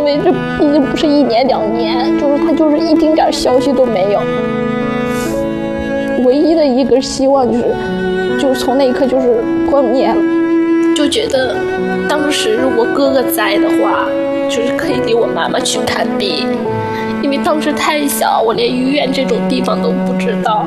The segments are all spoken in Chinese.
为这已经不是1年2年，就是他就是一丁点消息都没有。唯一的一个希望就是从那一刻就是破灭了，就觉得当时如果哥哥在的话，就是可以领我妈妈去看病，因为当时太小，我连医院这种地方都不知道。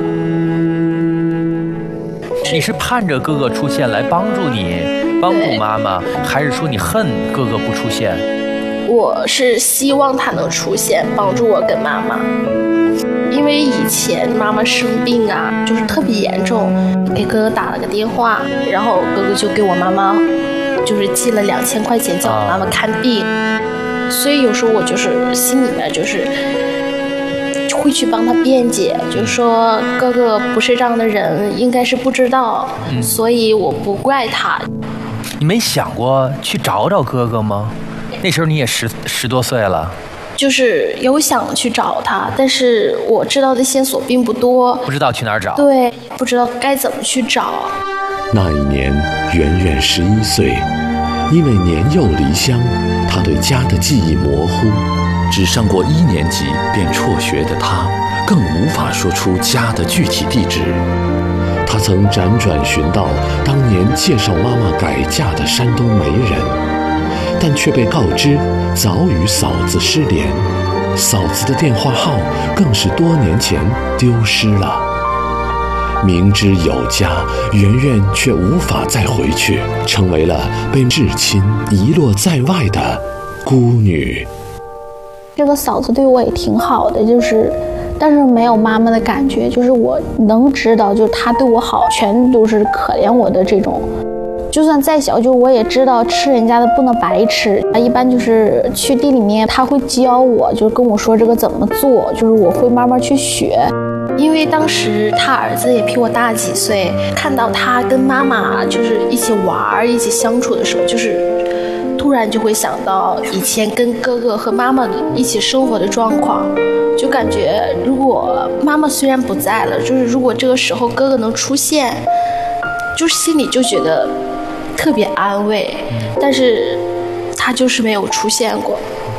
你是盼着哥哥出现来帮助你，帮助妈妈，还是说你恨哥哥不出现？ 我是希望他能出现，帮助我跟妈妈。因为以前妈妈生病啊，就是特别严重，给哥哥打了个电话，然后哥哥就给我妈妈就是寄了2000块钱叫我妈妈看病，所以有时候我就是心里面就是会去帮他辩解，就是说哥哥不是这样的人，应该是不知道，所以我不怪他。 你没想过去找找哥哥吗？那时候你也十多岁了。 就是有想去找他，但是我知道的线索并不多， 不知道去哪儿找。 对，不知道该怎么去找。 那一年，圆圆11岁，因为年幼离乡，她对家的记忆模糊。只上过1年级便辍学的她，更无法说出家的具体地址。她曾辗转寻到当年介绍妈妈改嫁的山东媒人，但却被告知早与嫂子失联，嫂子的电话号更是多年前丢失了。明知有家，圆圆却无法再回去，成为了被至亲遗落在外的孤女。 这个嫂子对我也挺好的，但是没有妈妈的感觉，就是我能知道，就是她对我好，全都是可怜我的这种。就算再小，就我也知道吃人家的不能白吃。一般就是去地里面，他会教我，就跟我说这个怎么做，就是我会慢慢去学。因为当时他儿子也比我大几岁，看到他跟妈妈就是一起玩、一起相处的时候，就是突然就会想到以前跟哥哥和妈妈一起生活的状况，就感觉如果妈妈虽然不在了，就是如果这个时候哥哥能出现，就是心里就觉得特别安慰，但是他就是没有出现过。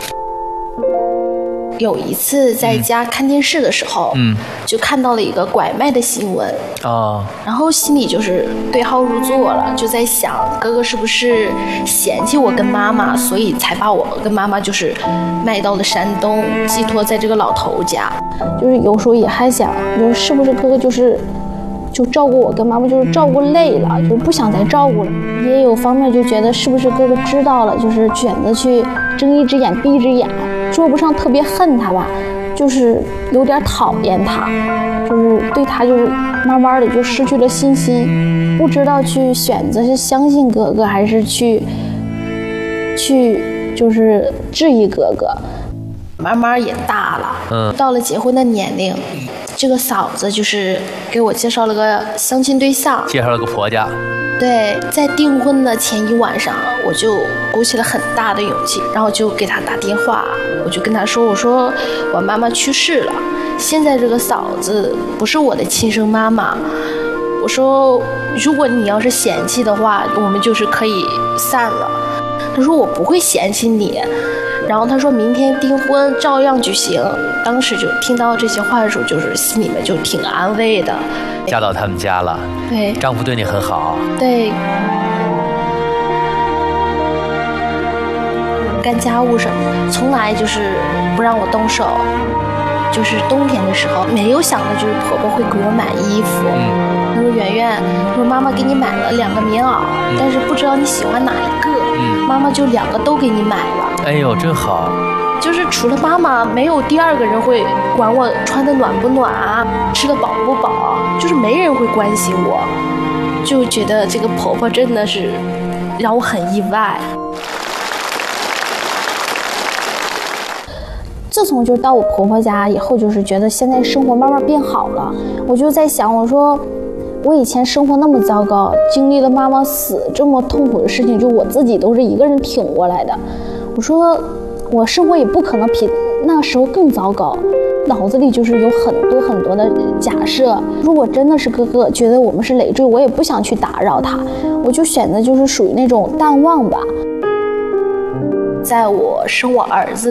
有一次在家看电视的时候，就看到了一个拐卖的新闻，然后心里就是对号入座了，就在想哥哥是不是嫌弃我跟妈妈，所以才把我跟妈妈就是卖到了山东，寄托在这个老头家。就是有时候也还想，就是是不是哥哥就照顾我跟妈妈，就是照顾累了，就是不想再照顾了。也有方面就觉得是不是哥哥知道了，就是选择去睁一只眼闭一只眼，说不上特别恨他吧，就是有点讨厌他，就是对他就是慢慢的就失去了信心，不知道去选择是相信哥哥还是去就是质疑哥哥。慢慢也大了，到了结婚的年龄，这个嫂子就是给我介绍了个相亲对象， 介绍了个婆家。 对，在订婚的前一晚上，我就鼓起了很大的勇气，然后就给他打电话，我就跟他说，我说我妈妈去世了，现在这个嫂子不是我的亲生妈妈，我说如果你要是嫌弃的话，我们就是可以散了。他说我不会嫌弃你，然后他说明天订婚照样举行。当时就听到这些话的时候，就是心里面就挺安慰的。 嫁到他们家了， 对， 丈夫对你很好， 对，干家务什么的，从来就是不让我动手。就是冬天的时候，没有想到就是婆婆会给我买衣服。她说圆圆，说妈妈给你买了2个棉袄，但是不知道你喜欢哪一个，妈妈就2个都给你买了。 哎呦，真好。 就是除了妈妈，没有第2个人会管我穿的暖不暖啊，吃的饱不饱，就是没人会关心我，就觉得这个婆婆真的是让我很意外。自从就到我婆婆家以后，就是觉得现在生活慢慢变好了。我就在想，我说我以前生活那么糟糕，经历了妈妈死这么痛苦的事情，就我自己都是一个人挺过来的。我说我生活也不可能比那时候更糟糕，脑子里就是有很多的假设。如果真的是哥哥觉得我们是累赘，我也不想去打扰他，我就选择就是属于那种淡忘吧。在我生我儿子